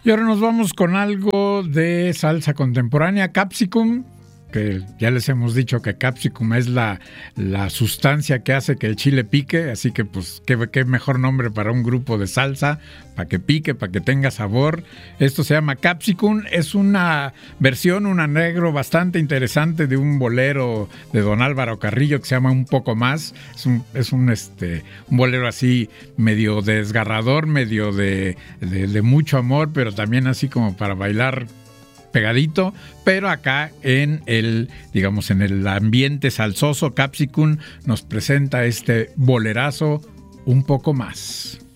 Y ahora nos vamos con algo de salsa contemporánea, Capsicum, que ya les hemos dicho que Capsicum es la sustancia que hace que el chile pique, así que pues qué mejor nombre para un grupo de salsa, para que pique, para que tenga sabor. Esto se llama Capsicum, es una versión, un arreglo bastante interesante de un bolero de don Álvaro Carrillo que se llama Un Poco Más. Es un bolero así medio desgarrador, medio de mucho amor, pero también así como para bailar pegadito, pero acá en el ambiente salsoso. Capsicum nos presenta este bolerazo Un Poco Más.